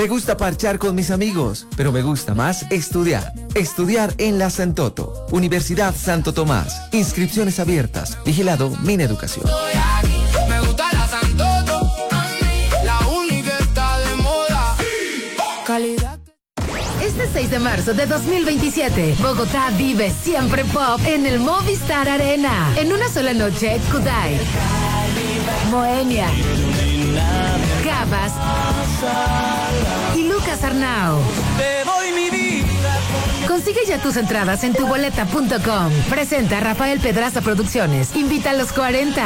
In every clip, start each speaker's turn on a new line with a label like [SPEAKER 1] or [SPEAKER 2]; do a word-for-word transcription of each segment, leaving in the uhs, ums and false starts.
[SPEAKER 1] Me gusta parchar con mis amigos, pero me gusta más estudiar. Estudiar en la Santoto, Universidad Santo Tomás. Inscripciones abiertas. Vigilado Mineducación.
[SPEAKER 2] Me gusta la Santoto, la única está de moda. Calidad.
[SPEAKER 3] Este seis de marzo de dos mil veintisiete, Bogotá vive siempre pop en el Movistar Arena. En una sola noche, Kudai, Moenia, Gabas y Lucas Arnau. Consigue ya tus entradas en tu boleta punto com. Presenta Rafael Pedraza Producciones. Invita a los cuarenta.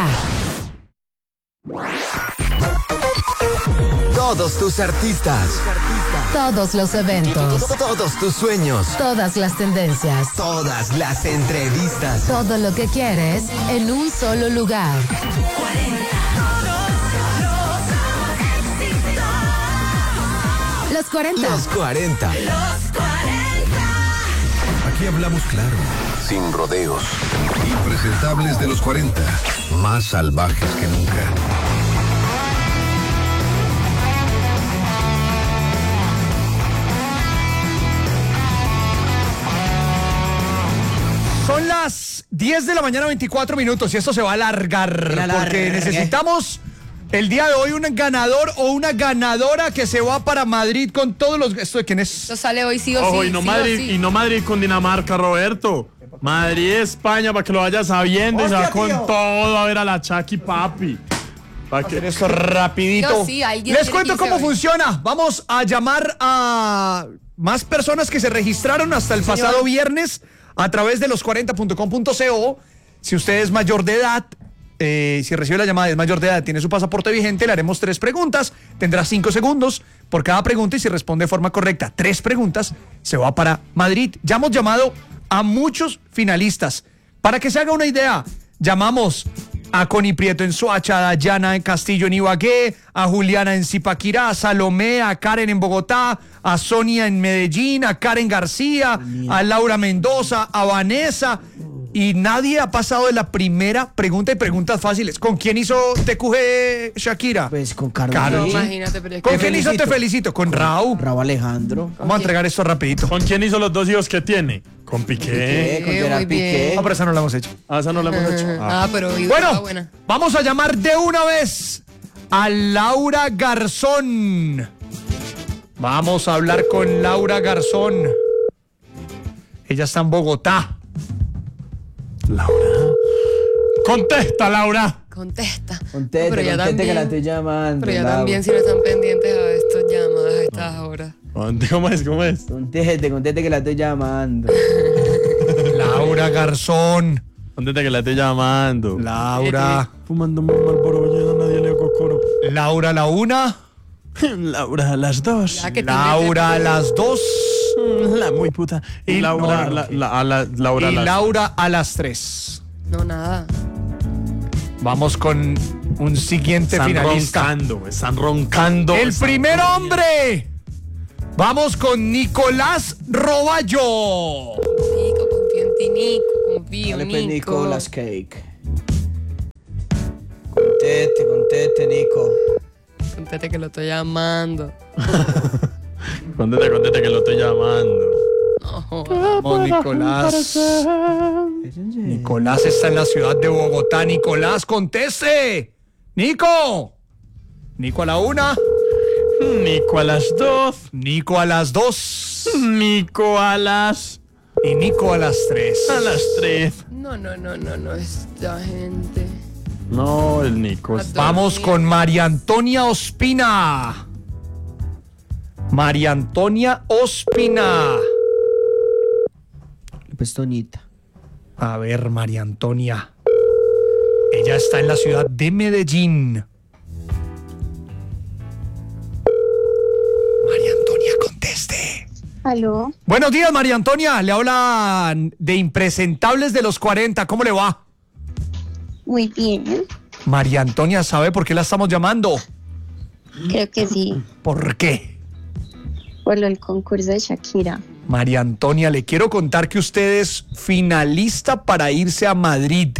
[SPEAKER 1] Todos tus artistas.
[SPEAKER 3] Todos los eventos.
[SPEAKER 1] Todos tus sueños.
[SPEAKER 3] Todas las tendencias.
[SPEAKER 1] Todas las entrevistas.
[SPEAKER 3] Todo lo que quieres en un solo lugar. Los cuarenta.
[SPEAKER 1] Los cuarenta.
[SPEAKER 4] Aquí hablamos claro, sin rodeos. Impresentables de los cuarenta, más salvajes que nunca.
[SPEAKER 5] Son las diez de la mañana, veinticuatro minutos, y esto se va a alargar porque necesitamos el día de hoy un ganador o una ganadora que se va para Madrid con todos los... ¿Esto de quién es?
[SPEAKER 6] Esto sale hoy sí o
[SPEAKER 7] Ojo,
[SPEAKER 6] sí.
[SPEAKER 7] y no,
[SPEAKER 6] sí
[SPEAKER 7] Madrid,
[SPEAKER 6] o sí.
[SPEAKER 7] y no Madrid con Dinamarca, Roberto. Madrid, España, para que lo vayas sabiendo. Y se va
[SPEAKER 5] Hostia,
[SPEAKER 7] con
[SPEAKER 5] tío.
[SPEAKER 7] todo a ver a la Chucky Papi. Para
[SPEAKER 5] Hacer
[SPEAKER 7] que...
[SPEAKER 5] esto rapidito.
[SPEAKER 6] Yo sí, alguien
[SPEAKER 5] Les
[SPEAKER 6] tiene
[SPEAKER 5] cuento
[SPEAKER 6] que irse
[SPEAKER 5] cómo
[SPEAKER 6] hoy.
[SPEAKER 5] funciona. Vamos a llamar a más personas que se registraron hasta el pasado viernes a través de los cuarenta punto com punto co. Si usted es mayor de edad, eh, si recibe la llamada y es mayor de edad, tiene su pasaporte vigente, le haremos tres preguntas. Tendrá cinco segundos por cada pregunta y si responde de forma correcta tres preguntas, se va para Madrid. Ya hemos llamado a muchos finalistas. Para que se haga una idea, llamamos a Connie Prieto en Soacha, a Dayana en Castillo en Ibagué, a Juliana en Zipaquirá, a Salomé, a Karen en Bogotá, a Sonia en Medellín, a Karen García, a Laura Mendoza, a Vanessa, y nadie ha pasado de la primera pregunta y preguntas fáciles. ¿Con quién hizo Te Cuje Shakira?
[SPEAKER 8] Pues con Karol
[SPEAKER 5] Karol
[SPEAKER 6] No,
[SPEAKER 5] G.
[SPEAKER 6] imagínate, pero es
[SPEAKER 5] ¿Con
[SPEAKER 6] que...
[SPEAKER 5] quién hizo Te Felicito? Con Raúl.
[SPEAKER 8] Raúl Alejandro.
[SPEAKER 5] Vamos a entregar esto rapidito.
[SPEAKER 7] ¿Con quién hizo los dos hijos que tiene? Con Piqué.
[SPEAKER 8] Piqué, con
[SPEAKER 6] muy
[SPEAKER 8] Gerard
[SPEAKER 6] bien.
[SPEAKER 8] Piqué.
[SPEAKER 5] No, pero esa no la hemos hecho.
[SPEAKER 7] Ah, esa no la hemos hecho. Ah.
[SPEAKER 6] Ah, pero igual
[SPEAKER 5] Bueno,
[SPEAKER 6] buena.
[SPEAKER 5] vamos a llamar de una vez a Laura Garzón. Vamos a hablar con Laura Garzón. Ella está en Bogotá.
[SPEAKER 7] Laura. Contesta, Laura.
[SPEAKER 6] Contesta.
[SPEAKER 8] Conteste,
[SPEAKER 6] No, pero ya
[SPEAKER 8] conteste que la
[SPEAKER 6] también-
[SPEAKER 8] estoy llamando.
[SPEAKER 6] Pero ya
[SPEAKER 8] Laura.
[SPEAKER 6] también si no están pendientes a estas llamadas a estas horas.
[SPEAKER 7] ¿Cómo es? ¿Cómo es?
[SPEAKER 8] Conteste, conteste que la estoy llamando.
[SPEAKER 5] Laura Garzón.
[SPEAKER 7] Contesta que la estoy llamando.
[SPEAKER 5] Laura.
[SPEAKER 7] Fumando un Marlboro, ya nadie le cocoro.
[SPEAKER 5] Laura a la una.
[SPEAKER 7] Laura a las dos.
[SPEAKER 6] Ya que te
[SPEAKER 5] Laura a
[SPEAKER 6] metes,
[SPEAKER 5] las dos.
[SPEAKER 7] La muy puta. Y
[SPEAKER 5] Y
[SPEAKER 7] Laura,
[SPEAKER 5] no, no,
[SPEAKER 7] la, la- a la, Laura a
[SPEAKER 5] Y
[SPEAKER 7] las
[SPEAKER 5] Laura a las tres.
[SPEAKER 6] No, nada.
[SPEAKER 5] Vamos con un siguiente
[SPEAKER 7] Están
[SPEAKER 5] finalista.
[SPEAKER 7] roncando, están roncando.
[SPEAKER 5] El
[SPEAKER 7] están
[SPEAKER 5] primer
[SPEAKER 7] roncando.
[SPEAKER 5] hombre. Vamos con Nicolás Roballo.
[SPEAKER 6] Nico, confío en ti, Nico. Confío,
[SPEAKER 8] Dale pues,
[SPEAKER 6] Nico.
[SPEAKER 8] Nico, las cake. Conteste, conteste, Nico.
[SPEAKER 6] Conteste que lo estoy llamando.
[SPEAKER 7] Contesta, contesta que lo estoy llamando.
[SPEAKER 6] No,
[SPEAKER 5] Vamos, Nicolás. Nicolás está en la ciudad de Bogotá. Nicolás, conteste. Nico. Nico a la una.
[SPEAKER 7] Nico a las dos.
[SPEAKER 5] Nico a las dos.
[SPEAKER 7] Nico a las.
[SPEAKER 5] Y Nico a las tres.
[SPEAKER 7] A las tres.
[SPEAKER 6] no, no, no, no, no, esta gente.
[SPEAKER 7] No, el Nico. está-
[SPEAKER 5] Vamos con María Antonia Ospina. María Antonia Ospina.
[SPEAKER 8] Pues Toñita.
[SPEAKER 5] A ver, María Antonia. Ella está en la ciudad de Medellín. María Antonia, conteste.
[SPEAKER 9] Aló,
[SPEAKER 5] Buenos días, María Antonia. Le hablan de Impresentables de los cuarenta. ¿Cómo le va?
[SPEAKER 9] muy bien.
[SPEAKER 5] María Antonia, ¿sabe por qué la estamos llamando?
[SPEAKER 9] Creo que sí,
[SPEAKER 5] ¿Por qué?
[SPEAKER 9] por lo del concurso de Shakira.
[SPEAKER 5] María Antonia, le quiero contar que usted es finalista para irse a Madrid.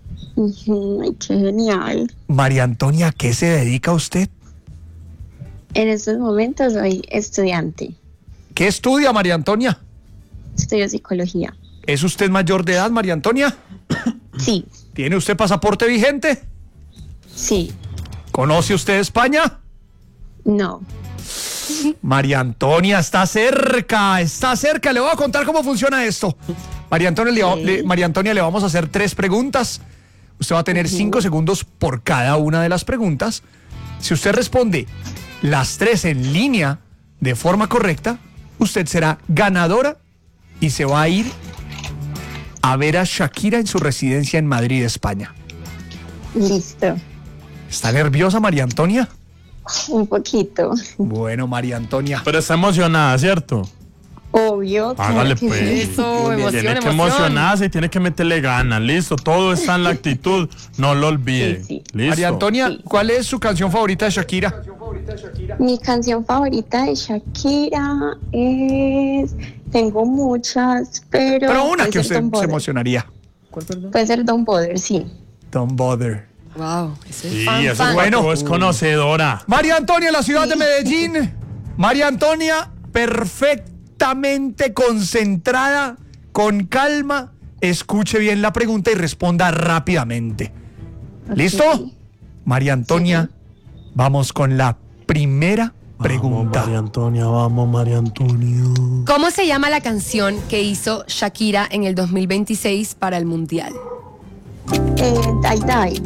[SPEAKER 9] Ujú, ay, qué genial.
[SPEAKER 5] María Antonia, ¿a qué se dedica usted?
[SPEAKER 9] En estos momentos soy estudiante.
[SPEAKER 5] ¿Qué estudia, María Antonia?
[SPEAKER 9] Estudio psicología.
[SPEAKER 5] ¿Es usted mayor de edad, María Antonia?
[SPEAKER 9] Sí.
[SPEAKER 5] ¿Tiene usted pasaporte vigente?
[SPEAKER 9] Sí.
[SPEAKER 5] ¿Conoce usted España?
[SPEAKER 9] No.
[SPEAKER 5] María Antonia está cerca, está cerca. Le voy a contar cómo funciona esto. María Antonia, le,
[SPEAKER 9] Ok.
[SPEAKER 5] le- María Antonia, le vamos a hacer tres preguntas. Usted va a tener cinco segundos por cada una de las preguntas. Si usted responde las tres en línea de forma correcta, usted será ganadora y se va a ir a ver a Shakira en su residencia en Madrid, España.
[SPEAKER 9] Listo.
[SPEAKER 5] ¿Está nerviosa, María Antonia?
[SPEAKER 9] Un poquito.
[SPEAKER 5] Bueno, María Antonia.
[SPEAKER 7] Pero está emocionada, ¿cierto?
[SPEAKER 9] Obvio. claro
[SPEAKER 7] Hágale
[SPEAKER 9] que
[SPEAKER 7] pues.
[SPEAKER 9] sí.
[SPEAKER 6] Eso, emoción,
[SPEAKER 7] Tiene que
[SPEAKER 6] emoción.
[SPEAKER 7] emocionarse y tiene que meterle ganas. Listo, todo está en la actitud. No lo olvide.
[SPEAKER 9] Sí, sí.
[SPEAKER 7] Listo.
[SPEAKER 5] María Antonia,
[SPEAKER 9] Sí.
[SPEAKER 5] ¿cuál es su canción favorita de Shakira?
[SPEAKER 9] Mi canción favorita de Shakira es... Tengo muchas, pero...
[SPEAKER 5] Pero una
[SPEAKER 9] puede
[SPEAKER 5] que
[SPEAKER 9] ser
[SPEAKER 5] usted
[SPEAKER 9] Don't
[SPEAKER 5] se
[SPEAKER 9] Bother.
[SPEAKER 5] emocionaría.
[SPEAKER 9] Puede ser Don't Bother, sí.
[SPEAKER 5] Don't bother.
[SPEAKER 6] Wow, ese es
[SPEAKER 7] Sí,
[SPEAKER 6] fan,
[SPEAKER 7] eso
[SPEAKER 6] fan.
[SPEAKER 7] es bueno. Es conocedora.
[SPEAKER 5] María Antonia, la ciudad de Medellín. María Antonia, perfectamente concentrada, con calma. Escuche bien la pregunta y responda rápidamente. ¿Listo?
[SPEAKER 9] Ok.
[SPEAKER 5] María Antonia, vamos con la primera pregunta.
[SPEAKER 7] Vamos, María Antonia, vamos, María Antonia.
[SPEAKER 6] ¿Cómo se llama la canción que hizo Shakira en el dos mil veintiséis para el Mundial?
[SPEAKER 9] Eh, Die Die.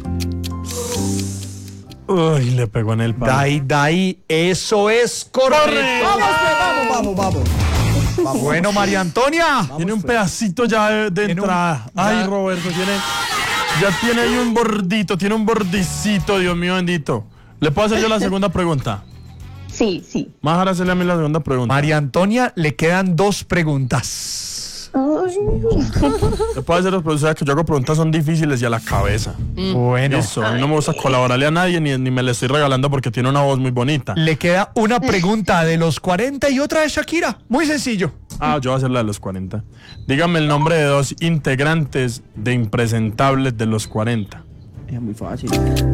[SPEAKER 7] Uy, le pegó en el palo.
[SPEAKER 5] Dai, dai, eso es correcto.
[SPEAKER 8] Vamos, pues, vamos, vamos, vamos.
[SPEAKER 5] Bueno, María Antonia.
[SPEAKER 7] Tiene un pedacito ya de, de
[SPEAKER 5] Tiene un-
[SPEAKER 7] entrada.
[SPEAKER 5] ya-
[SPEAKER 7] Ay, Roberto, tiene. Ya tiene ahí un bordito, tiene un bordicito, Dios mío bendito. ¿Le puedo hacer yo la segunda pregunta?
[SPEAKER 9] Sí, sí.
[SPEAKER 7] Más ahora hacerle a mí la segunda pregunta.
[SPEAKER 5] María Antonia, le quedan dos preguntas.
[SPEAKER 9] Ay.
[SPEAKER 7] Le puedo hacer las preguntas que yo hago preguntas son difíciles y a la cabeza.
[SPEAKER 5] Bueno,
[SPEAKER 7] Eso, a mí no me gusta colaborarle a nadie ni, ni me le estoy regalando porque tiene una voz muy bonita.
[SPEAKER 5] le queda una pregunta de los cuarenta y otra de Shakira. Muy sencillo.
[SPEAKER 7] Ah, yo voy a hacer la de los cuarenta. Dígame el nombre de dos integrantes de Impresentables de los cuarenta.
[SPEAKER 8] Es muy fácil.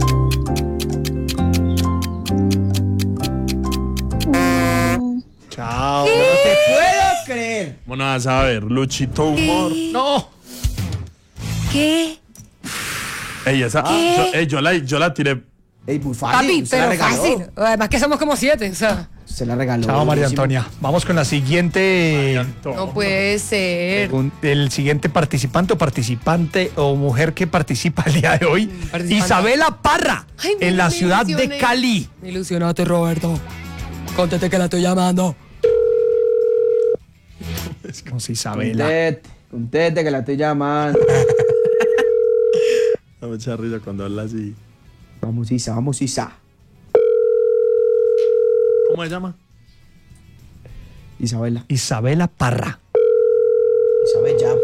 [SPEAKER 5] Chao.
[SPEAKER 8] No te puedo creer.
[SPEAKER 7] Bueno, a saber, Luchito Humor.
[SPEAKER 5] No.
[SPEAKER 6] ¿Qué?
[SPEAKER 7] Ey, esa,
[SPEAKER 6] ¿Qué?
[SPEAKER 7] yo, ey, yo la, yo la tiré.
[SPEAKER 8] Ey, muy fácil.
[SPEAKER 6] Papi,
[SPEAKER 8] se la
[SPEAKER 6] pero
[SPEAKER 8] regaló.
[SPEAKER 6] fácil. Además que somos como siete, o sea.
[SPEAKER 8] Se la regaló.
[SPEAKER 5] Chao, María
[SPEAKER 8] durísimo.
[SPEAKER 5] Antonia. Vamos con la siguiente.
[SPEAKER 6] No puede ser.
[SPEAKER 5] un- el siguiente participante o participante o mujer que participa el día de hoy.
[SPEAKER 6] Participante.
[SPEAKER 5] Isabela Parra,
[SPEAKER 6] Ay, me-
[SPEAKER 5] en la
[SPEAKER 6] me
[SPEAKER 5] ciudad de
[SPEAKER 6] ilusioné.
[SPEAKER 5] Cali.
[SPEAKER 6] Me ilusionaste, Roberto. Contate que la estoy llamando.
[SPEAKER 5] No sé, Isabela.
[SPEAKER 8] Contete, contete que la estoy llamando.
[SPEAKER 7] Da mucha risa cuando habla así.
[SPEAKER 8] Vamos, Isa, vamos, Isa.
[SPEAKER 7] ¿Cómo se llama?
[SPEAKER 8] Isabela.
[SPEAKER 5] Isabela Parra.
[SPEAKER 8] Isabel ya.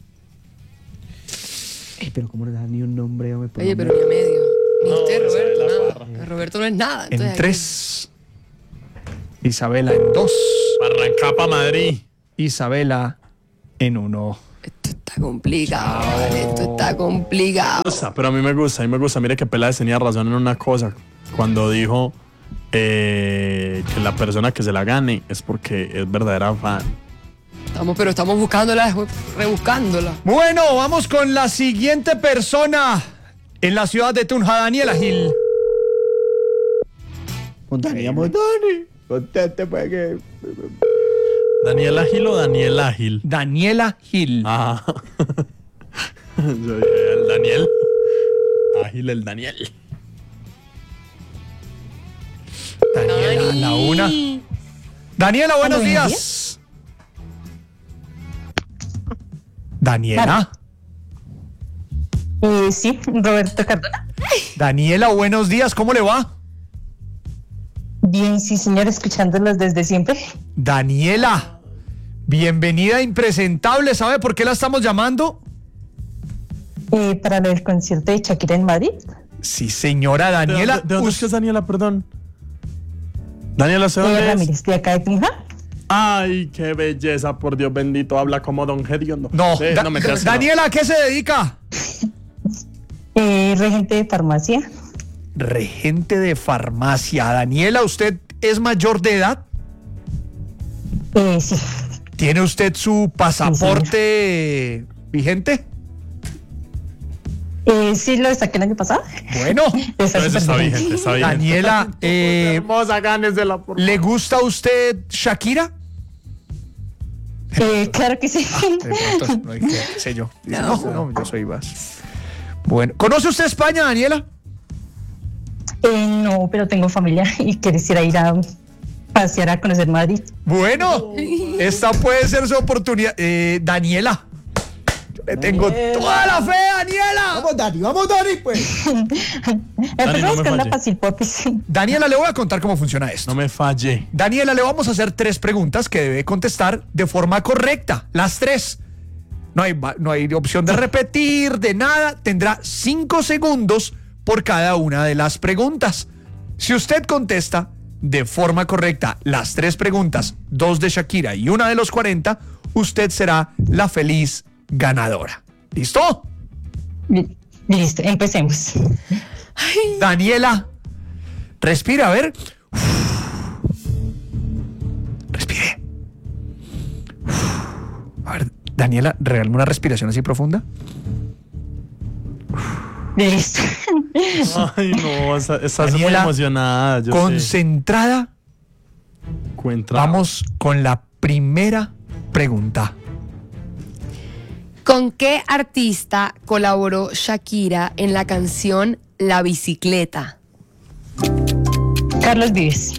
[SPEAKER 8] Ey, pero ¿cómo no le das ni un nombre? Hombre, por
[SPEAKER 6] Oye,
[SPEAKER 8] nombre?
[SPEAKER 6] pero ni a medio. Ni
[SPEAKER 7] No,
[SPEAKER 6] usted,
[SPEAKER 7] Isabela
[SPEAKER 6] Roberto,
[SPEAKER 7] Parra.
[SPEAKER 6] nada. Roberto no es nada.
[SPEAKER 5] En
[SPEAKER 6] entonces,
[SPEAKER 5] tres. Isabela en dos.
[SPEAKER 7] Arranca pa' Madrid.
[SPEAKER 5] Isabela en uno.
[SPEAKER 6] Esto está complicado, vale, esto está complicado.
[SPEAKER 7] Me gusta, pero a mí me gusta, a mí me gusta. Mire que Peláez tenía razón en una cosa. Cuando dijo eh, que la persona que se la gane es porque es verdadera fan.
[SPEAKER 6] Estamos, pero estamos buscándola, rebuscándola.
[SPEAKER 5] Bueno, vamos con la siguiente persona en la ciudad de Tunja, Daniela Gil.
[SPEAKER 8] Montani, Montani. Contete, pues que.
[SPEAKER 7] ¿Daniel Ágil o Daniel Ágil?
[SPEAKER 5] Daniela Gil.
[SPEAKER 7] Ah. Yo dije, el Daniel. Ágil, el Daniel.
[SPEAKER 5] Daniela, la una. Daniela, buenos
[SPEAKER 10] Buenos
[SPEAKER 5] días. Daniela.
[SPEAKER 10] Eh, sí, Roberto Cardona.
[SPEAKER 5] Daniela, buenos días. ¿Cómo le va?
[SPEAKER 10] Bien, sí, señor, escuchándolos desde siempre.
[SPEAKER 5] Daniela, bienvenida a Impresentable. ¿Sabe por qué la estamos llamando?
[SPEAKER 10] Eh, para el concierto de Shakira en Madrid.
[SPEAKER 5] Sí, señora
[SPEAKER 7] ¿De
[SPEAKER 5] Daniela.
[SPEAKER 7] dónde, de dónde es
[SPEAKER 5] us-
[SPEAKER 7] que es Daniela, perdón? Daniela, ¿sé
[SPEAKER 10] Eh,
[SPEAKER 7] dónde es?
[SPEAKER 10] Ramírez, de acá de Tunja.
[SPEAKER 7] Ay, qué belleza, por Dios bendito. Habla como Don Gediondo.
[SPEAKER 5] No,
[SPEAKER 7] Sí,
[SPEAKER 5] Da-
[SPEAKER 7] no me creas que no.
[SPEAKER 5] Daniela, ¿a qué se dedica?
[SPEAKER 10] Eh, regente de farmacia.
[SPEAKER 5] regente de farmacia. Daniela, ¿usted es mayor de edad?
[SPEAKER 10] Eh, sí.
[SPEAKER 5] ¿Tiene usted su pasaporte vigente?
[SPEAKER 10] Eh, sí, lo saqué el año pasado.
[SPEAKER 5] Bueno,
[SPEAKER 10] Está
[SPEAKER 7] Eso
[SPEAKER 10] súper
[SPEAKER 7] está
[SPEAKER 10] bien.
[SPEAKER 7] vigente, está vigente.
[SPEAKER 5] Daniela, eh,
[SPEAKER 7] Hermosa, gánesela, por
[SPEAKER 5] ¿le gusta a usted Shakira?
[SPEAKER 10] Eh, claro que sí.
[SPEAKER 5] De pronto, no hay que, qué sé yo. No, no, yo soy más. Bueno, ¿conoce usted España, Daniela?
[SPEAKER 10] Eh, no, pero tengo familia y quisiera ir a pasear a conocer Madrid.
[SPEAKER 5] Bueno, esta puede ser su oportunidad. Eh, Daniela, yo le tengo
[SPEAKER 8] Daniela.
[SPEAKER 5] toda la fe, Daniela.
[SPEAKER 8] Vamos, Dani, vamos, Dani, pues.
[SPEAKER 10] Empezamos
[SPEAKER 7] no me
[SPEAKER 10] con una
[SPEAKER 7] falle.
[SPEAKER 10] fácil, popis.
[SPEAKER 5] Daniela, le voy a contar cómo funciona esto.
[SPEAKER 7] No me falle.
[SPEAKER 5] Daniela, le vamos a hacer tres preguntas que debe contestar de forma correcta. Las tres. No hay, va- no hay opción de repetir, de nada. Tendrá cinco segundos por cada una de las preguntas. Si usted contesta de forma correcta las tres preguntas, dos de Shakira y una de los cuarenta, usted será la feliz ganadora. ¿Listo?
[SPEAKER 10] Listo, empecemos.
[SPEAKER 5] Daniela, respira, a ver. Respire. A ver, Daniela, regálame una respiración así profunda.
[SPEAKER 10] Listo.
[SPEAKER 7] Ay, no, está- estás muy
[SPEAKER 5] Daniela,
[SPEAKER 7] emocionada. Yo sé.
[SPEAKER 5] Concentrada.
[SPEAKER 7] Encuentra-
[SPEAKER 5] Vamos con la primera pregunta.
[SPEAKER 6] ¿Con qué artista colaboró Shakira en la canción La Bicicleta?
[SPEAKER 10] Carlos Vives.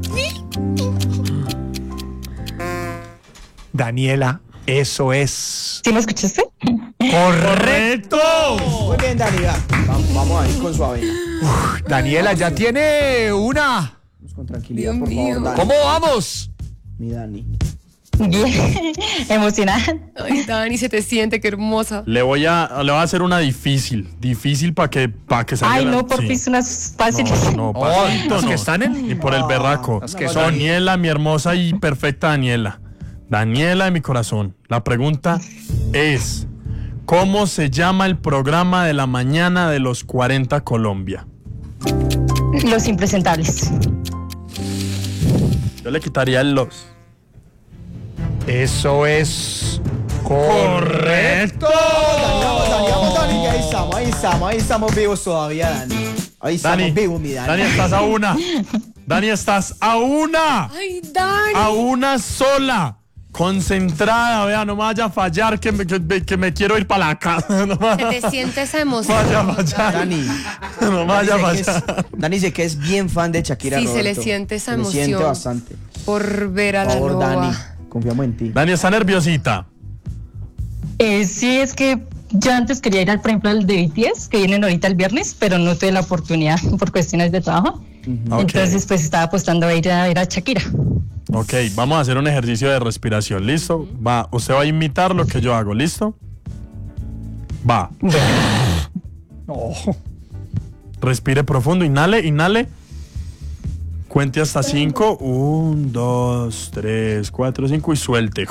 [SPEAKER 5] Daniela, eso es
[SPEAKER 10] ¿Sí me escuchaste?
[SPEAKER 5] correcto.
[SPEAKER 8] Muy bien, Dani, va. Vamos, vamos a ir con su avena.
[SPEAKER 5] Daniela ya tiene una.
[SPEAKER 8] Vamos con tranquilidad,
[SPEAKER 6] Dios
[SPEAKER 8] por
[SPEAKER 6] mío.
[SPEAKER 8] favor, Dani.
[SPEAKER 5] ¿Cómo vamos?
[SPEAKER 8] Mi Dani.
[SPEAKER 10] Bien. Emocionada.
[SPEAKER 6] Ay, Dani, se te siente, qué hermosa.
[SPEAKER 7] Le voy a, le voy a hacer una difícil. Difícil para que, para que salga.
[SPEAKER 10] Ay,
[SPEAKER 7] la-
[SPEAKER 10] no, por
[SPEAKER 7] sí.
[SPEAKER 10] fin unas fáciles.
[SPEAKER 7] No, no,
[SPEAKER 5] Oh,
[SPEAKER 7] pasito,
[SPEAKER 5] las
[SPEAKER 7] no.
[SPEAKER 5] que están en-
[SPEAKER 7] Y por el berraco.
[SPEAKER 5] las que
[SPEAKER 7] No,
[SPEAKER 5] son.
[SPEAKER 7] Daniela, mi hermosa y perfecta Daniela. Daniela de mi corazón. La pregunta es: ¿cómo se llama el programa de la mañana de los cuarenta Colombia?
[SPEAKER 10] Los impresentables.
[SPEAKER 7] Yo le quitaría el los.
[SPEAKER 5] Eso es correcto.
[SPEAKER 8] Dani, vamos, Dani, vamos, Dani, que ahí estamos, ahí estamos, ahí estamos vivos todavía, Dani. Ahí estamos
[SPEAKER 7] Dani,
[SPEAKER 8] vivos, mi Dani.
[SPEAKER 7] Dani, estás a una. Dani, estás a una.
[SPEAKER 6] Ay, Dani.
[SPEAKER 7] A una sola. Concentrada, vea, no me vaya a fallar que me, que, me- que me quiero ir para la casa. No me
[SPEAKER 6] Se
[SPEAKER 7] vaya,
[SPEAKER 6] te siente esa emoción.
[SPEAKER 7] vaya a fallar.
[SPEAKER 8] Dani,
[SPEAKER 7] No me vaya a
[SPEAKER 8] Dani, sé que
[SPEAKER 7] fallar.
[SPEAKER 8] es, Dani dice que es bien fan de Shakira.
[SPEAKER 6] Sí, se le
[SPEAKER 8] Roberto.
[SPEAKER 6] siente esa
[SPEAKER 8] Se le siente
[SPEAKER 6] emoción.
[SPEAKER 8] bastante.
[SPEAKER 6] Por ver a
[SPEAKER 8] Por
[SPEAKER 6] la
[SPEAKER 8] favor,
[SPEAKER 6] loba.
[SPEAKER 8] Dani, confiamos en ti.
[SPEAKER 7] Dani está nerviosita.
[SPEAKER 10] Eh, sí, es que yo antes quería ir, al, por ejemplo, al de B T S, que vienen ahorita el viernes, pero no tuve la oportunidad por cuestiones de trabajo.
[SPEAKER 7] Ok.
[SPEAKER 10] Entonces, pues estaba apostando a ir a, ir a Shakira.
[SPEAKER 7] Ok, vamos a hacer un ejercicio de respiración, ¿listo? Va, usted va a imitar lo que yo hago, ¿listo? Va.
[SPEAKER 5] No.
[SPEAKER 7] Respire profundo, inhale, inhale. Cuente hasta cinco. Un, dos, tres, cuatro, cinco y suelte.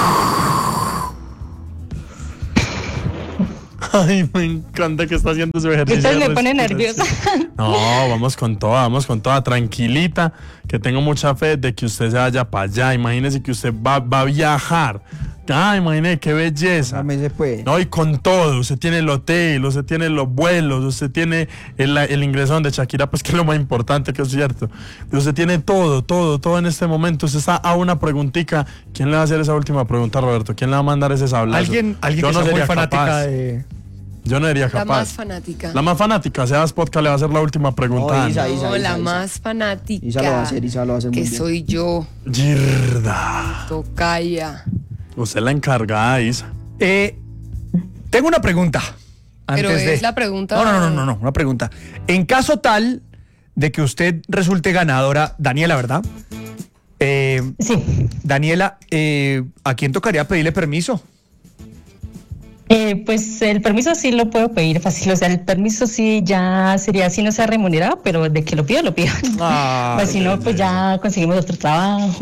[SPEAKER 7] Ay, me encanta que está haciendo su ejercicio.
[SPEAKER 10] Entonces
[SPEAKER 7] de
[SPEAKER 10] me pone
[SPEAKER 7] respiración.
[SPEAKER 10] nerviosa.
[SPEAKER 7] No, vamos con toda, vamos con toda, tranquilita, que tengo mucha fe de que usted se vaya para allá. Imagínese que usted va, va a viajar. Ah, imagínese qué belleza.
[SPEAKER 8] Dame ese, pues.
[SPEAKER 7] No, y con todo, usted tiene el hotel, usted tiene los vuelos, usted tiene el, el ingresón de Shakira, pues que es lo más importante, que es cierto. Usted tiene todo, todo, todo en este momento. Usted está a una preguntica. ¿Quién le va a hacer esa última pregunta, Roberto? ¿Quién le va a mandar ese sablazo?
[SPEAKER 5] Alguien, alguien
[SPEAKER 7] Yo
[SPEAKER 5] que
[SPEAKER 7] no
[SPEAKER 5] sea muy
[SPEAKER 7] sería
[SPEAKER 5] fanática
[SPEAKER 7] capaz.
[SPEAKER 5] de.
[SPEAKER 7] Yo no sería
[SPEAKER 6] La
[SPEAKER 7] capaz.
[SPEAKER 6] más fanática.
[SPEAKER 7] La más fanática, Sebas Podcast le va a hacer la última pregunta.
[SPEAKER 8] No, Isa,
[SPEAKER 7] Ana.
[SPEAKER 8] Isa,
[SPEAKER 6] No,
[SPEAKER 8] Isa,
[SPEAKER 6] la
[SPEAKER 8] Isa.
[SPEAKER 6] más fanática.
[SPEAKER 8] Isa lo va a hacer, Isa lo va a hacer muy
[SPEAKER 6] Que
[SPEAKER 8] bien.
[SPEAKER 6] soy yo,
[SPEAKER 7] Girda.
[SPEAKER 6] tocaya.
[SPEAKER 7] Usted es la encargada, Isa.
[SPEAKER 5] Eh, tengo una pregunta.
[SPEAKER 6] Pero
[SPEAKER 5] antes de-
[SPEAKER 6] es la pregunta-
[SPEAKER 5] No, no, no, no, no, una pregunta. En caso tal de que usted resulte ganadora, Daniela, ¿verdad? Eh,
[SPEAKER 10] Sí.
[SPEAKER 5] Daniela, eh, ¿a quién tocaría pedirle permiso?
[SPEAKER 10] Eh, pues el permiso sí lo puedo pedir fácil, o sea, el permiso sí ya sería, si no sea remunerado, pero de que lo pido, lo pido.
[SPEAKER 5] Ah,
[SPEAKER 10] pues si no, pues ya conseguimos otro trabajo.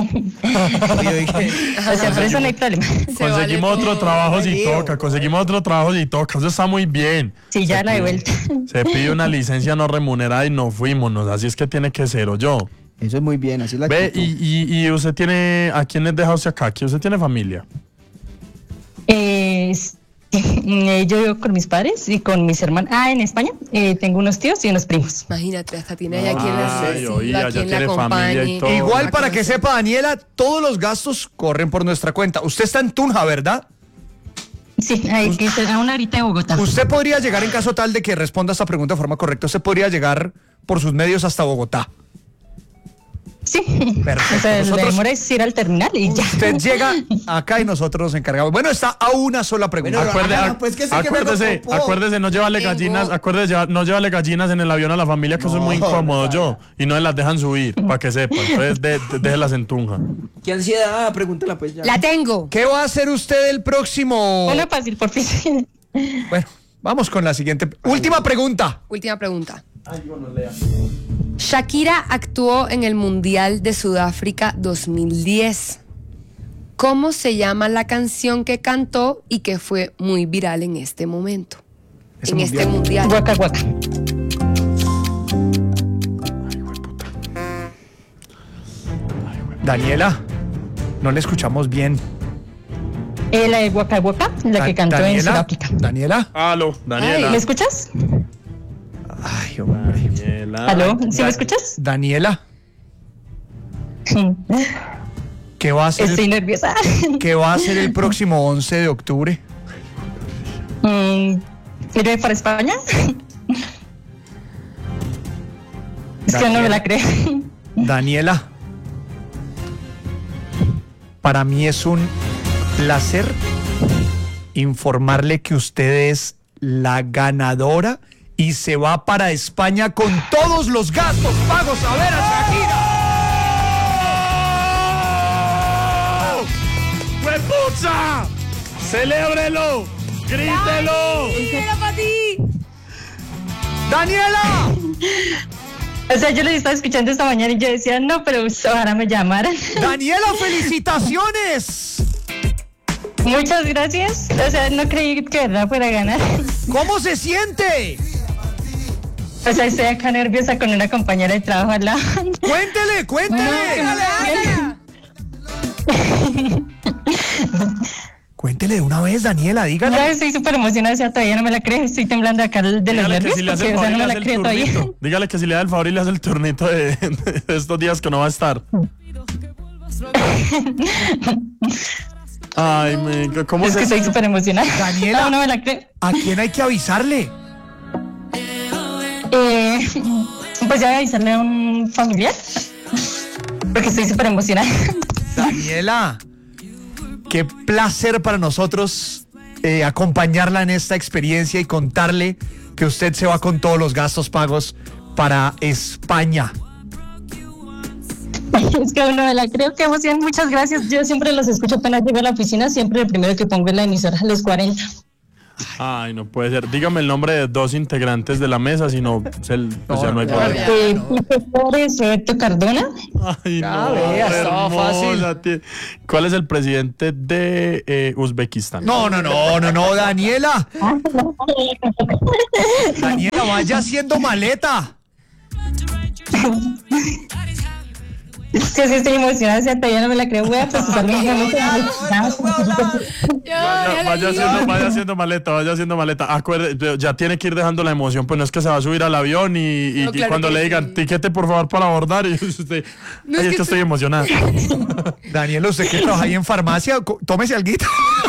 [SPEAKER 10] O sea, por eso no hay problema.
[SPEAKER 7] Conseguimos otro trabajo si toca, conseguimos otro trabajo si toca, eso está muy bien.
[SPEAKER 10] Sí, ya
[SPEAKER 7] Se
[SPEAKER 10] la de
[SPEAKER 7] pide-
[SPEAKER 10] vuelta.
[SPEAKER 7] Se pide una licencia no remunerada y nos fuimos, así es que tiene que ser, o yo.
[SPEAKER 8] Eso es muy bien, así es la
[SPEAKER 7] Ve,
[SPEAKER 8] actitud.
[SPEAKER 7] y, y, y usted tiene, ¿a quién les deja usted acá? ¿Que usted tiene familia?
[SPEAKER 10] Eh, sí, eh, yo vivo con mis padres y con mis hermanos. Ah, en España eh, tengo unos tíos y unos primos.
[SPEAKER 6] Imagínate, hasta tiene allá quien
[SPEAKER 7] Ay,
[SPEAKER 6] la
[SPEAKER 7] oiga,
[SPEAKER 6] reciba,
[SPEAKER 7] ya
[SPEAKER 6] quien la
[SPEAKER 7] tiene familia y
[SPEAKER 6] acompañe.
[SPEAKER 7] todo.
[SPEAKER 5] Igual
[SPEAKER 6] La
[SPEAKER 5] para que
[SPEAKER 6] conoce.
[SPEAKER 5] sepa, Daniela, todos los gastos corren por nuestra cuenta. Usted está en Tunja, ¿verdad?
[SPEAKER 10] Sí, hay que ser a una horita de Bogotá.
[SPEAKER 5] Usted podría llegar, en caso tal de que responda esta pregunta de forma correcta, usted podría llegar por sus medios hasta Bogotá.
[SPEAKER 10] Sí,
[SPEAKER 5] Perfecto.
[SPEAKER 10] o sea, la
[SPEAKER 5] Nosotros-
[SPEAKER 10] demora es ir al terminal y ya.
[SPEAKER 5] Usted llega acá y nosotros nos encargamos. Bueno, está a una sola pregunta.
[SPEAKER 8] Bueno,
[SPEAKER 7] Acuerde-
[SPEAKER 8] hágalo, pues, que sé que me
[SPEAKER 7] acuérdese,
[SPEAKER 8] preocupó.
[SPEAKER 7] acuérdese, no llevarle
[SPEAKER 6] Tengo-
[SPEAKER 7] gallinas, acuérdese, lleva- no llevarle gallinas en el avión a la familia, que eso es muy
[SPEAKER 8] No,
[SPEAKER 7] incómodo,
[SPEAKER 8] no,
[SPEAKER 7] yo. Y no se las dejan subir, para que sepan. Entonces, de- de- déjelas en Tunja.
[SPEAKER 8] ¿Qué ansiedad? Pregúntela pues ya.
[SPEAKER 6] La tengo.
[SPEAKER 5] ¿Qué va a hacer usted el próximo?
[SPEAKER 10] Una fácil, por fin.
[SPEAKER 5] Bueno, vamos con la siguiente. Última pregunta.
[SPEAKER 6] Última pregunta. Shakira actuó en el Mundial de Sudáfrica dos mil diez. ¿Cómo se llama la canción que cantó y que fue muy viral en este momento?
[SPEAKER 5] Ese
[SPEAKER 6] en
[SPEAKER 5] mundial.
[SPEAKER 6] este mundial.
[SPEAKER 10] Guaca, guaca.
[SPEAKER 5] Daniela, no le escuchamos bien.
[SPEAKER 10] Eh, la de Guaca, guaca, la
[SPEAKER 5] Da-
[SPEAKER 10] que cantó en
[SPEAKER 5] Daniela,
[SPEAKER 10] Sudáfrica.
[SPEAKER 5] Daniela.
[SPEAKER 7] Aló, Daniela.
[SPEAKER 10] ¿Me escuchas?
[SPEAKER 5] Ay, hombre.
[SPEAKER 7] Daniela.
[SPEAKER 10] ¿Aló? ¿Sí
[SPEAKER 5] Da-
[SPEAKER 10] me escuchas?
[SPEAKER 5] Daniela, ¿qué va a hacer?
[SPEAKER 10] Estoy
[SPEAKER 5] el-
[SPEAKER 10] nerviosa.
[SPEAKER 5] ¿Qué va a hacer el próximo once de octubre?
[SPEAKER 10] Mm, ¿iré para España? Es que no me la creo.
[SPEAKER 5] Daniela, para mí es un placer informarle que usted es la ganadora y se va para España con todos los gastos pagos a ver a Shakira.
[SPEAKER 7] ¡Huepucha! ¡Celébrelo! ¡Grítelo!
[SPEAKER 6] ¡Mira para ti!
[SPEAKER 5] ¡Daniela!
[SPEAKER 10] O sea, yo les estaba escuchando esta mañana y yo decía, no, pero ojalá me llamaran.
[SPEAKER 5] ¡Daniela, felicitaciones!
[SPEAKER 10] Muchas gracias. O sea, no creí que de verdad fuera a ganar.
[SPEAKER 5] ¿Cómo se siente?
[SPEAKER 10] O sea, estoy acá nerviosa con una compañera de trabajo al lado.
[SPEAKER 5] Cuéntele, cuéntele. Cuéntele de una vez, Daniela, dígale.
[SPEAKER 10] No, estoy súper emocionada, o sea, todavía no me la creo. Estoy temblando acá de los
[SPEAKER 7] Dígale que
[SPEAKER 10] nervios.
[SPEAKER 7] si le hace
[SPEAKER 10] porque,
[SPEAKER 7] el
[SPEAKER 10] o sea,
[SPEAKER 7] favor y
[SPEAKER 10] no
[SPEAKER 7] le
[SPEAKER 10] me
[SPEAKER 7] hace
[SPEAKER 10] la
[SPEAKER 7] el
[SPEAKER 10] creo todavía.
[SPEAKER 7] turnito. Dígale que si le da el favor y le hace el turnito de, de estos días que no va a estar. Ay, me, ¿cómo
[SPEAKER 10] Es
[SPEAKER 7] se
[SPEAKER 10] que estoy súper emocionada.
[SPEAKER 5] Daniela.
[SPEAKER 10] No, no me la creo.
[SPEAKER 5] ¿A quién hay que avisarle?
[SPEAKER 10] Eh, pues ya voy a avisarle a un familiar. Porque estoy súper emocionada.
[SPEAKER 5] Daniela, qué placer para nosotros eh, acompañarla en esta experiencia y contarle que usted se va con todos los gastos pagos para España.
[SPEAKER 10] Es que no me la creo, qué emoción, muchas gracias. Yo siempre los escucho apenas llego a la oficina, siempre el primero que pongo es la emisora, los cuarenta.
[SPEAKER 7] Ay, no puede ser. Dígame el nombre de dos integrantes de la mesa, si no, pues el- pues ya no hay poder.
[SPEAKER 10] Eh, Pipe Flores, Roberto Cardona.
[SPEAKER 7] Ay,
[SPEAKER 5] Ya
[SPEAKER 7] no,
[SPEAKER 5] vea, estaba
[SPEAKER 7] hermosa, tie- ¿Cuál es el presidente de eh, Uzbekistán?
[SPEAKER 5] No, no, no, no, no, Daniela. Daniela, vaya haciendo maleta.
[SPEAKER 10] Es que sí estoy emocionada, o sea, todavía no me la creo, voy a procesarlo un momento.
[SPEAKER 7] Vaya, vaya haciendo, vaya haciendo maleta, vaya haciendo maleta. Acuerde, ya tiene que ir dejando la emoción, pues no es que se va a subir al avión y, y-
[SPEAKER 6] No,
[SPEAKER 7] y
[SPEAKER 6] claro
[SPEAKER 7] cuando
[SPEAKER 6] que
[SPEAKER 7] le
[SPEAKER 6] sí.
[SPEAKER 7] digan, tiquete por favor para abordar, y usted,
[SPEAKER 6] No,
[SPEAKER 7] ay,
[SPEAKER 6] es
[SPEAKER 7] es
[SPEAKER 6] que
[SPEAKER 7] que estoy emocionada.
[SPEAKER 5] Daniela, usted que trabaja ahí en farmacia, co- tómese alguito.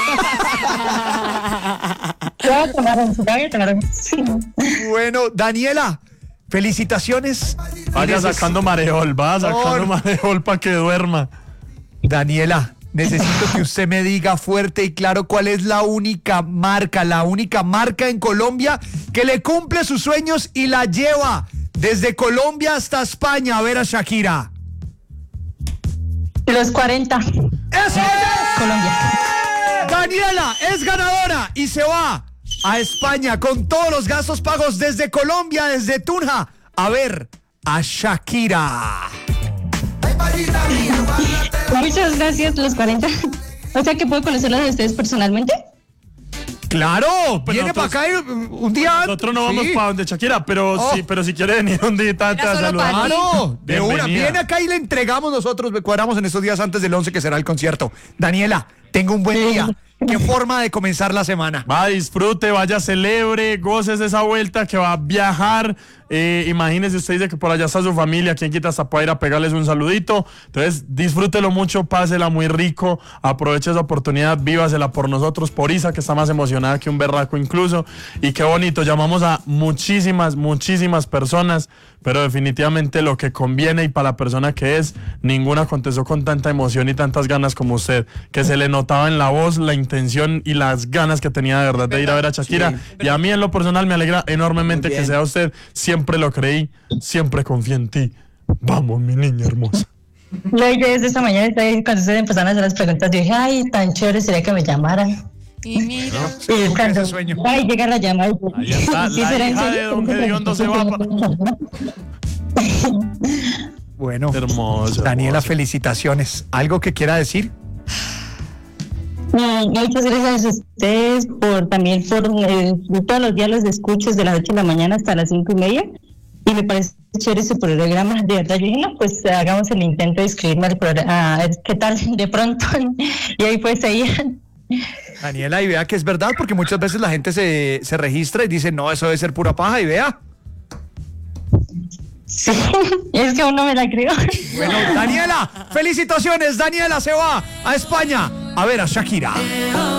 [SPEAKER 10] Voy a tomar un, voy a tomar un.
[SPEAKER 5] Bueno, Daniela, felicitaciones.
[SPEAKER 7] Vaya
[SPEAKER 5] Y neces-
[SPEAKER 7] sacando mareol, va sacando
[SPEAKER 5] Por-
[SPEAKER 7] mareol para que duerma.
[SPEAKER 5] Daniela, necesito que usted me diga fuerte y claro cuál es la única marca, la única marca en Colombia que le cumple sus sueños y la lleva desde Colombia hasta España a ver a Shakira.
[SPEAKER 10] Los cuarenta.
[SPEAKER 5] ¡Eso es!
[SPEAKER 10] Colombia.
[SPEAKER 5] Daniela Daniela es ganadora y se va a España con todos los gastos pagos desde Colombia, desde Tunja, a ver a Shakira.
[SPEAKER 10] Muchas gracias, los cuarenta. O sea que puedo conocerlos a ustedes personalmente.
[SPEAKER 5] Claro,
[SPEAKER 7] Pues
[SPEAKER 5] viene para
[SPEAKER 7] nosotros-
[SPEAKER 5] acá y, un día.
[SPEAKER 7] Nosotros no vamos
[SPEAKER 5] sí.
[SPEAKER 7] para donde Shakira, pero
[SPEAKER 5] Oh.
[SPEAKER 7] sí, pero si quiere venir un día tanto a
[SPEAKER 6] solo
[SPEAKER 7] saludar.
[SPEAKER 6] para ti.
[SPEAKER 5] Claro, de una.
[SPEAKER 7] Bienvenida.
[SPEAKER 5] Viene acá y le entregamos nosotros, me cuadramos en estos días antes del once que será el concierto. Daniela, tenga un buen día. Qué forma de comenzar la semana.
[SPEAKER 7] Va, disfrute, vaya, celebre, goces esa vuelta que va a viajar. Eh, imagínese, usted dice que por allá está su familia, quien quita hasta para ir a pegarles un saludito. Entonces, disfrútelo mucho, pásela muy rico, aproveche esa oportunidad, vívasela por nosotros, por Isa, que está más emocionada que un berraco incluso. Y qué bonito, llamamos a muchísimas, muchísimas personas, pero definitivamente lo que conviene y para la persona que es, ninguna contestó con tanta emoción y tantas ganas como usted, que se le notaba en la voz la intención y las ganas que tenía de verdad de ir a ver a Shakira.
[SPEAKER 8] Sí.
[SPEAKER 7] Y a mí en lo personal me alegra enormemente
[SPEAKER 8] Muy
[SPEAKER 7] que
[SPEAKER 8] bien.
[SPEAKER 7] sea usted. Siempre lo creí, siempre confié en ti. Vamos, mi niña hermosa.
[SPEAKER 10] No, yo desde esta mañana, cuando ustedes empezaron a hacer las preguntas, dije, ay, tan chévere sería que me llamaran.
[SPEAKER 6] Y mira.
[SPEAKER 10] Y cuando,
[SPEAKER 5] ese sueño.
[SPEAKER 10] ay, llega la llamada.
[SPEAKER 7] Ahí está,
[SPEAKER 10] ¿Sí
[SPEAKER 7] la
[SPEAKER 10] será en
[SPEAKER 7] hija
[SPEAKER 10] serio?
[SPEAKER 7] de Don Gediondo se va pa-
[SPEAKER 5] Bueno,
[SPEAKER 7] Hermoso.
[SPEAKER 5] Daniela,
[SPEAKER 7] hermoso.
[SPEAKER 5] felicitaciones. ¿Algo que quiera decir?
[SPEAKER 10] No, muchas gracias a ustedes por también por eh, todos los días los escucho desde las ocho de la mañana hasta las cinco y media y me parece chévere ese programa, de verdad. Yo dije, no, pues hagamos el intento de inscribirme al programa, a ver qué tal de pronto. Y ahí pues ahí.
[SPEAKER 5] Daniela, y vea que es verdad, porque muchas veces la gente se, se registra y dice, no, eso debe ser pura paja, y vea.
[SPEAKER 10] Sí, es que aún no me la creo.
[SPEAKER 5] Bueno, Daniela, felicitaciones. Daniela se va a España a ver a Shakira.